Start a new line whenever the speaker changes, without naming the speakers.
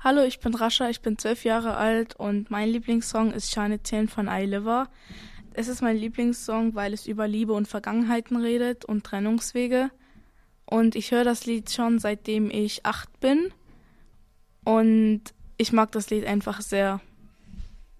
Hallo, ich bin Rascha, ich bin 12 Jahre alt und mein Lieblingssong ist Shine 10 von iLiver. Es ist mein Lieblingssong, weil es über Liebe und Vergangenheiten redet und Trennungswege. Und ich höre das Lied schon seitdem ich 8 bin und ich mag das Lied einfach sehr.